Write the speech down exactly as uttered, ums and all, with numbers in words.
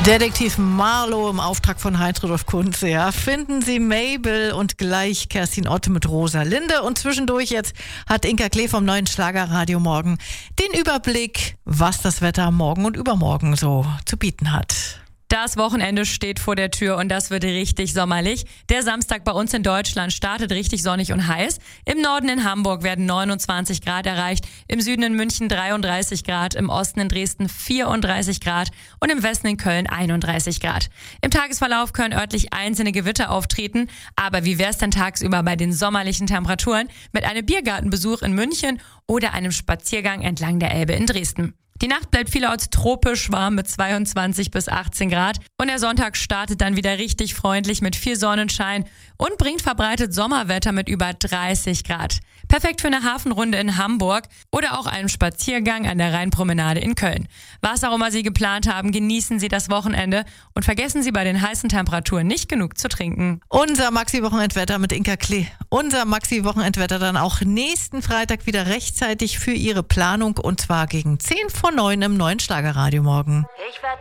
Detektiv Marlow im Auftrag von Heinz-Rudolf Kunze. Ja. Finden Sie Mabel und gleich Kerstin Otte mit Rosalinde. Und zwischendurch jetzt hat Inka Klee vom neuen Schlagerradio Morgen den Überblick, was das Wetter morgen und übermorgen so zu bieten hat. Das Wochenende steht vor der Tür und das wird richtig sommerlich. Der Samstag bei uns in Deutschland startet richtig sonnig und heiß. Im Norden in Hamburg werden neunundzwanzig Grad erreicht, im Süden in München dreiunddreißig Grad, im Osten in Dresden vierunddreißig Grad und im Westen in Köln einunddreißig Grad. Im Tagesverlauf können örtlich einzelne Gewitter auftreten, aber wie wär's denn tagsüber bei den sommerlichen Temperaturen mit einem Biergartenbesuch in München oder einem Spaziergang entlang der Elbe in Dresden? Die Nacht bleibt vielerorts tropisch warm mit zweiundzwanzig bis achtzehn Grad und der Sonntag startet dann wieder richtig freundlich mit viel Sonnenschein und bringt verbreitet Sommerwetter mit über dreißig Grad. Perfekt für eine Hafenrunde in Hamburg oder auch einen Spaziergang an der Rheinpromenade in Köln. Was auch immer Sie geplant haben, genießen Sie das Wochenende und vergessen Sie bei den heißen Temperaturen nicht genug zu trinken. Unser Maxi-Wochenendwetter mit Inka Klee. Unser Maxi-Wochenendwetter dann auch nächsten Freitag wieder rechtzeitig für Ihre Planung und zwar gegen zehn vor neun im neuen Schlagerradio Morgen. Ich werd